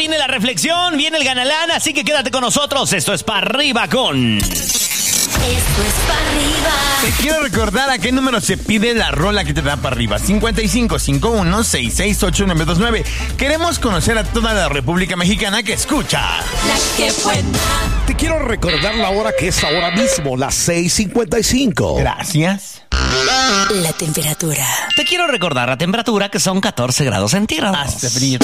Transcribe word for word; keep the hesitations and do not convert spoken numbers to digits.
viene la reflexión, viene el ganalán, así que quédate con nosotros. Esto es Pa' Arriba con... Esto es Pa' Arriba. Te quiero recordar a qué número se pide la rola que te da para arriba. cincuenta y cinco, cincuenta y uno, sesenta y seis, ochenta y nueve veintinueve. Queremos conocer a toda la República Mexicana que escucha. La que buena. Te quiero recordar la hora que es ahora mismo, las seis cincuenta y cinco. Gracias. La temperatura. Te quiero recordar la temperatura, que son catorce grados centígrados. Hace frío.